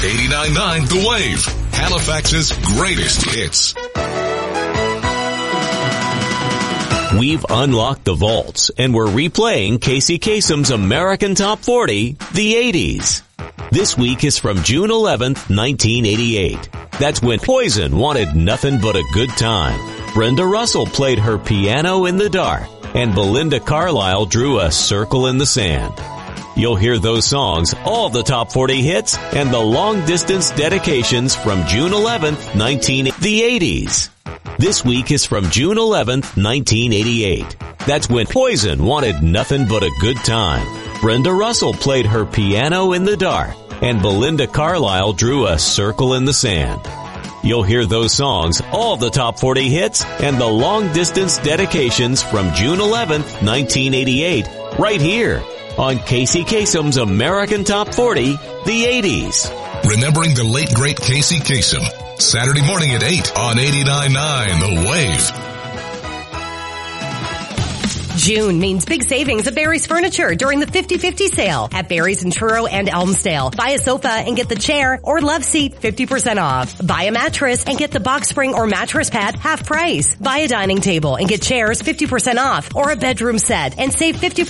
89.9 The Wave, Halifax's greatest hits. We've unlocked the vaults and we're replaying Casey Kasem's American Top 40, the 80s. This week is from June 11th, 1988. That's when Poison wanted nothing but a good time. Brenda Russell played her Piano in the Dark, and Belinda Carlisle drew a circle in the sand. You'll hear those songs, all the top 40 hits, and the long-distance dedications from June 11th, the 80s. This week is from June 11th, 1988. That's when Poison wanted nothing but a good time. Brenda Russell played her Piano in the Dark, and Belinda Carlisle drew a circle in the sand. You'll hear those songs, all the top 40 hits, and the long-distance dedications from June 11th, 1988, right here on Casey Kasem's American Top 40, the 80s. Remembering the late, great Casey Kasem. Saturday morning at 8 on 89.9 The Wave. June means big savings at Barry's Furniture during the 50-50 sale at Barry's in Truro and Elmsdale. Buy a sofa and get the chair or love seat 50% off. Buy a mattress and get the box spring or mattress pad half price. Buy a dining table and get chairs 50% off, or a bedroom set and save 50%